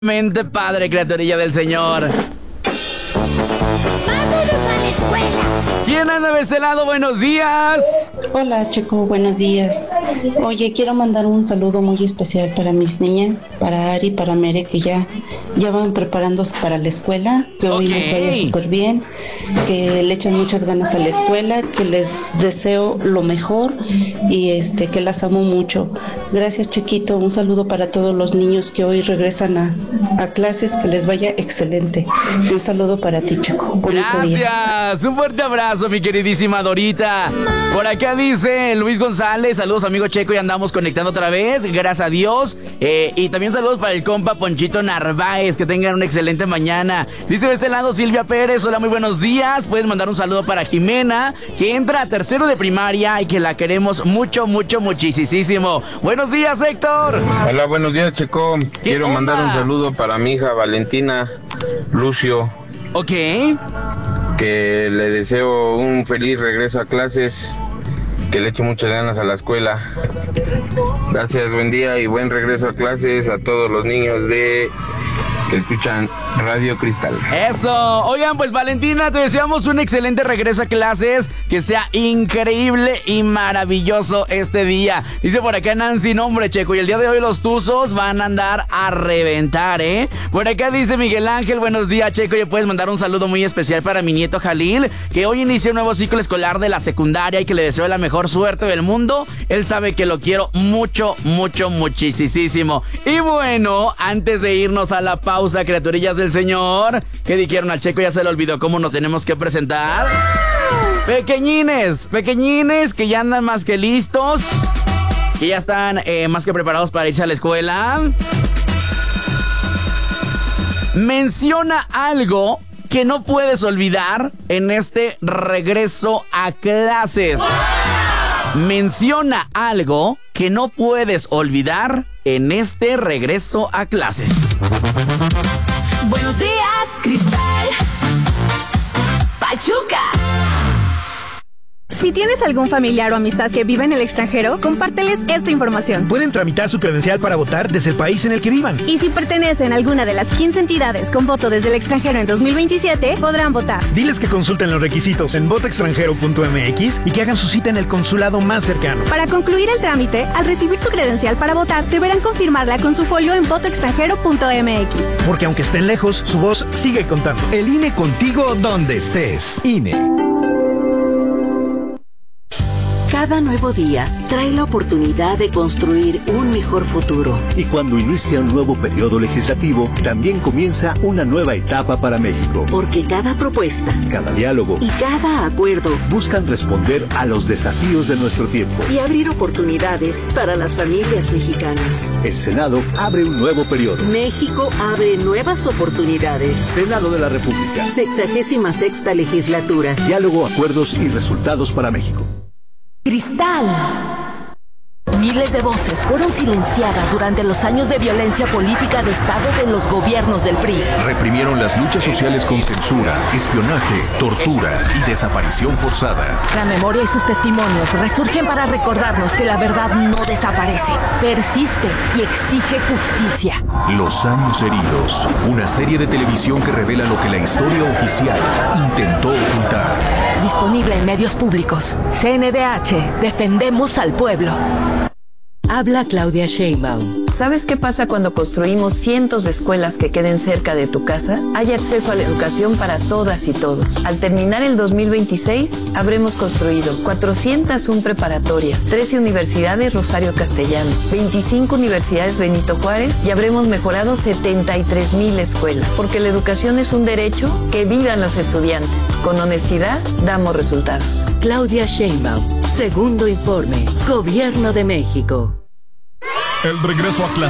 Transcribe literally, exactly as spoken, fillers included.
Mente padre, criaturilla del Señor. ¡Vámonos a la escuela! ¿Quién anda de este lado? Buenos días. Hola, Checo, buenos días. Oye, quiero mandar un saludo muy especial para mis niñas, para Ari, para Mere, que ya, ya van preparándose para la escuela, que hoy Ok. les vaya súper bien, que le echen muchas ganas a la escuela, que les deseo lo mejor y este que las amo mucho. Gracias, Chiquito. Un saludo para todos los niños que hoy regresan a, a clases, que les vaya excelente. Y un saludo para ti, Checo. Bonito día. Gracias. Un fuerte abrazo, mi queridísima Dorita. Por acá dice Luis González. Saludos, amigo Checo. Y andamos conectando otra vez. Gracias a Dios. Eh, y también saludos para el compa Ponchito Narváez. Que tengan una excelente mañana. Dice de este lado Silvia Pérez. Hola, muy buenos días. Puedes mandar un saludo para Jimena, que entra a tercero de primaria y que la queremos mucho, mucho, muchísimo. Buenos días, Héctor. Hola, buenos días, Checo. Quiero onda? mandar un saludo para mi hija Valentina Lucio, Ok. que le deseo un feliz regreso a clases, que le eche muchas ganas a la escuela. Gracias, buen día y buen regreso a clases a todos los niños de que escuchan Radio Cristal. Eso. Oigan, pues Valentina, te deseamos un excelente regreso a clases, que sea increíble y maravilloso este día. Dice por acá Nancy, no, hombre, Checo, y el día de hoy los tuzos van a andar a reventar, ¿eh? Por acá dice Miguel Ángel, buenos días, Checo, y puedes mandar un saludo muy especial para mi nieto Jalil, que hoy inicia un nuevo ciclo escolar de la secundaria y que le deseo la mejor suerte del mundo. Él sabe que lo quiero mucho, mucho, muchísimo. Y bueno, antes de irnos a la pausa, criaturillas del Señor, ¿qué dijeron a Checo? Ya se le olvidó cómo nos tenemos que presentar. Pequeñines, pequeñines que ya andan más que listos, que ya están eh, más que preparados para irse a la escuela. Menciona algo que no puedes olvidar en este regreso a clases. Menciona algo que no puedes olvidar en este regreso a clases. Buenos días, Cristal. Pachuca. Si tienes algún familiar o amistad que vive en el extranjero, compárteles esta información. Pueden tramitar su credencial para votar desde el país en el que vivan. Y si pertenecen a alguna de las quince entidades con voto desde el extranjero en dos mil veintisiete, podrán votar. Diles que consulten los requisitos en voto extranjero punto m x y que hagan su cita en el consulado más cercano. Para concluir el trámite, al recibir su credencial para votar, deberán confirmarla con su folio en voto extranjero punto m x. Porque aunque estén lejos, su voz sigue contando. El I N E contigo donde estés. I N E. Cada nuevo día trae la oportunidad de construir un mejor futuro. Y cuando inicia un nuevo periodo legislativo, también comienza una nueva etapa para México. Porque cada propuesta, cada diálogo y cada acuerdo buscan responder a los desafíos de nuestro tiempo y abrir oportunidades para las familias mexicanas. El Senado abre un nuevo periodo. México abre nuevas oportunidades. Senado de la República. Sexagésima sexta legislatura. Diálogo, acuerdos y resultados para México. Cristal. Miles de voces fueron silenciadas durante los años de violencia política de Estado de los gobiernos del P R I. Reprimieron las luchas sociales con censura, espionaje, tortura y desaparición forzada. La memoria y sus testimonios resurgen para recordarnos que la verdad no desaparece, persiste y exige justicia. Los años heridos, una serie de televisión que revela lo que la historia oficial intentó ocultar. Disponible en medios públicos. C N D H, defendemos al pueblo. Habla Claudia Sheinbaum. ¿Sabes qué pasa cuando construimos cientos de escuelas que queden cerca de tu casa? Hay acceso a la educación para todas y todos. Al terminar el dos mil veintiséis, habremos construido cuatrocientas una preparatorias, trece universidades Rosario Castellanos, veinticinco universidades Benito Juárez y habremos mejorado setenta y tres mil escuelas. Porque la educación es un derecho, que vivan los estudiantes. Con honestidad, damos resultados. Claudia Sheinbaum. Segundo informe. Gobierno de México. El regreso a clase